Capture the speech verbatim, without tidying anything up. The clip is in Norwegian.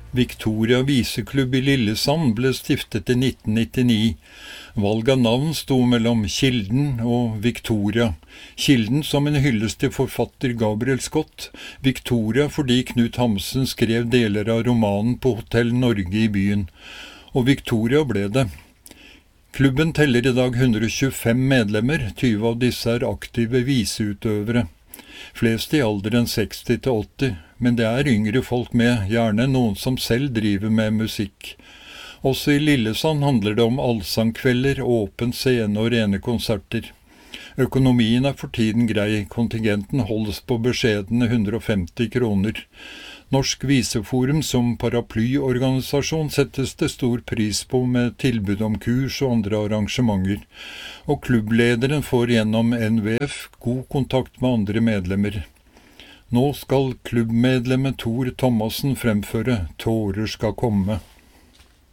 Victoria Viseklubb i Lillesand ble stiftet i nitten nittini. Valg av navn sto mellom Kilden og Victoria. Kilden som en hyllest til forfatter Gabriel Scott, Victoria fordi Knut Hamsun skrev deler av romanen på Hotell Norge i byen. Og Victoria ble det. Klubben teller i dag hundre tjuefem medlemmer, tyve av disse er aktive viseutøvere. Flest i alderen seksti til åtti, men det er yngre folk med, gjerne noen som selv driver med musikk. Også i Lillesand handler det om allsangkvelder, åpen scene og rene konserter. Økonomien er for tiden grei, kontingenten holdes på beskjedne hundre og femti kroner. Norsk Viseforum som paraplyorganisasjon settes det stor pris på med tilbud om kurs og andre arrangementer, og klubblederen får gjennom N V F god kontakt med andre medlemmer. Nå skal klubbmedlemmet Tor Thomassen fremføre «Tårer skal komme».